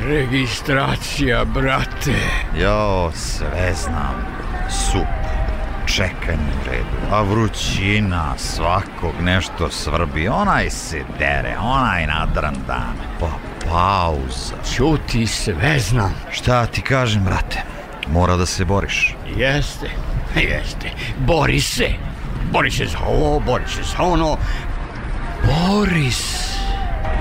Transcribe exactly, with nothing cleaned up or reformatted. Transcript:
Registracija, brate. Jo, sve znam. Sup, čekanje u redu, a vrućina, svakog nešto svrbi, onaj se dere, onaj nadran dame, pa pauza. Ćuti, sve znam. Šta ti kažem, brate, mora da se boriš. Jeste, jeste, bori se. Bori se za ovo, bori se za ono. Bori se.